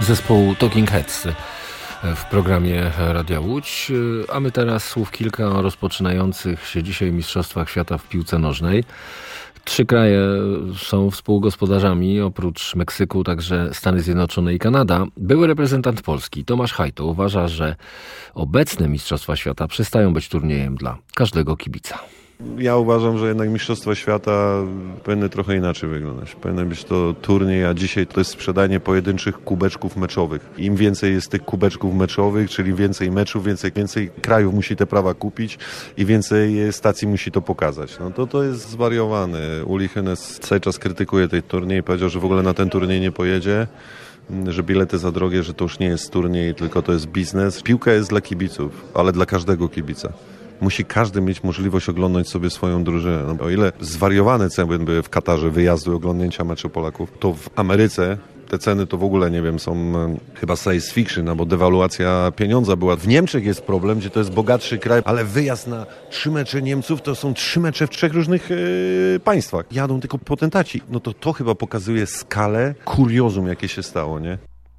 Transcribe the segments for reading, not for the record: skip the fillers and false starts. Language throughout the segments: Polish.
Zespołu Talking Heads w programie Radia Łódź, a my teraz słów kilka o rozpoczynających się dzisiaj Mistrzostwach Świata w piłce nożnej. 3 kraje są współgospodarzami, oprócz Meksyku także Stany Zjednoczone i Kanada. Były reprezentant Polski Tomasz Hajto uważa, że obecne Mistrzostwa Świata przestają być turniejem dla każdego kibica. Ja uważam, że jednak Mistrzostwa Świata powinny trochę inaczej wyglądać. Powinien być to turniej, a dzisiaj to jest sprzedanie pojedynczych kubeczków meczowych. Im więcej jest tych kubeczków meczowych, czyli więcej meczów, więcej krajów musi te prawa kupić i więcej stacji musi to pokazać. No to jest zwariowane. Uli Hoeneß cały czas krytykuje ten turniej, powiedział, że w ogóle na ten turniej nie pojedzie, że bilety za drogie, że to już nie jest turniej, tylko to jest biznes. Piłka jest dla kibiców, ale dla każdego kibica. Musi każdy mieć możliwość oglądać sobie swoją drużynę. No, o ile zwariowane ceny były w Katarze wyjazdu i oglądnięcia meczu Polaków, to w Ameryce te ceny to w ogóle, nie wiem, są chyba science fiction, bo dewaluacja pieniądza była. W Niemczech jest problem, gdzie to jest bogatszy kraj, ale wyjazd na 3 mecze Niemców to są 3 mecze w 3 różnych państwach. Jadą tylko potentaci. No to chyba pokazuje skalę kuriozum, jakie się stało, nie?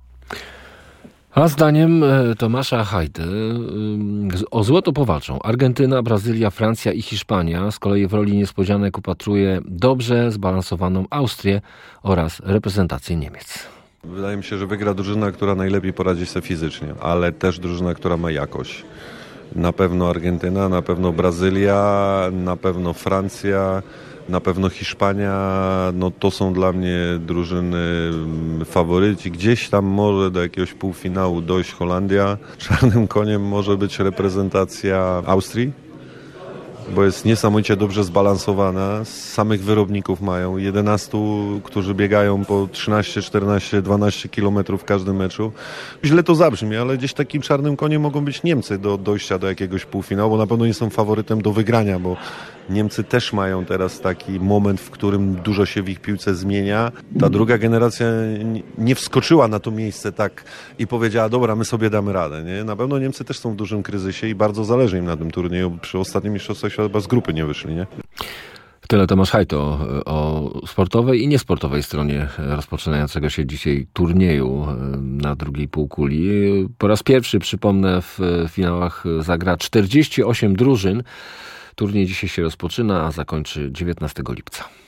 A zdaniem Tomasza Hajdy o złoto powalczą Argentyna, Brazylia, Francja i Hiszpania. Z kolei w roli niespodzianek upatruje dobrze zbalansowaną Austrię oraz reprezentację Niemiec. Wydaje mi się, że wygra drużyna, która najlepiej poradzi sobie fizycznie, ale też drużyna, która ma jakość. Na pewno Argentyna, na pewno Brazylia, na pewno Francja, na pewno Hiszpania, no to są dla mnie drużyny faworyci. Gdzieś tam może do jakiegoś półfinału dojść Holandia. Czarnym koniem może być reprezentacja Austrii, bo jest niesamowicie dobrze zbalansowana. Z samych wyrobników mają 11, którzy biegają po 13, 14, 12 kilometrów w każdym meczu. Źle to zabrzmi, ale gdzieś takim czarnym koniem mogą być Niemcy do dojścia do jakiegoś półfinału, bo na pewno nie są faworytem do wygrania, bo Niemcy też mają teraz taki moment, w którym dużo się w ich piłce zmienia. Ta druga generacja nie wskoczyła na to miejsce tak i powiedziała, dobra, my sobie damy radę. Nie? Na pewno Niemcy też są w dużym kryzysie i bardzo zależy im na tym turnieju. Przy ostatnim mistrzostwach świata chyba z grupy nie wyszli, nie? Tyle Tomasz Hajto o sportowej i niesportowej stronie rozpoczynającego się dzisiaj turnieju na drugiej półkuli. Po raz pierwszy, przypomnę, w finałach zagra 48 drużyn. Turniej dzisiaj się rozpoczyna, a zakończy 19 lipca.